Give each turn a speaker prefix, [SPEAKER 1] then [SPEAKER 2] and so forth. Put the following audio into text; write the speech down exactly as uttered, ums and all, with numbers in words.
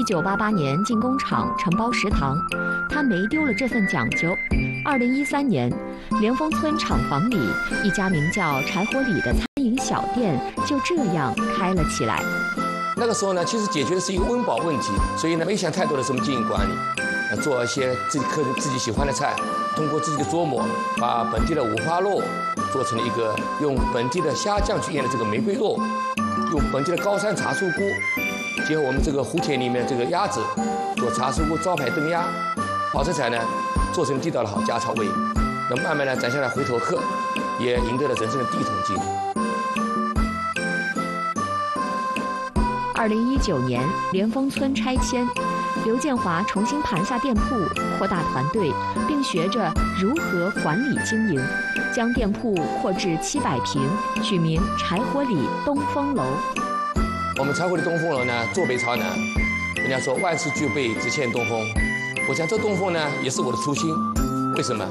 [SPEAKER 1] 一九八八年进工厂承包食堂，他没丢了这份讲究。二零一三年，莲峰村厂房里一家名叫柴火里的餐饮小店就这样开了起来。
[SPEAKER 2] 那个时候呢，其实解决的是一个温饱问题，所以呢，没想太多的什么经营管理，做一些自己客人自己喜欢的菜，通过自己的琢磨，把本地的五花肉做成了一个用本地的虾酱去腌的这个玫瑰肉，用本地的高山茶树菇，结合我们这个湖田里面这个鸭子，做茶树菇招牌炖鸭，好食材呢做成地道的好家常味，那慢慢的攒下来回头客，也赢得了人生的第一桶金。
[SPEAKER 1] 二零一九年，莲峰村拆迁，刘建华重新盘下店铺，扩大团队，并学着如何管理经营，将店铺扩至七百平，取名柴火里东风楼。
[SPEAKER 2] 我们柴火里东风楼呢，坐北朝南，人家说万事俱备，只欠东风。我想这东风呢，也是我的初心。为什么？